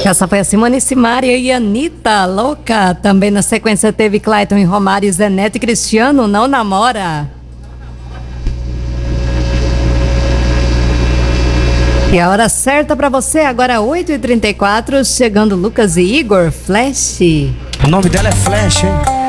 Essa foi a Simone Simaria e Anitta, louca. Também na sequência teve Clayton e Romário, Zé Neto e Cristiano, Não Namora. E a hora certa pra você, agora 8h34, chegando Lucas e Igor, Flash. O nome dela é Flash, hein?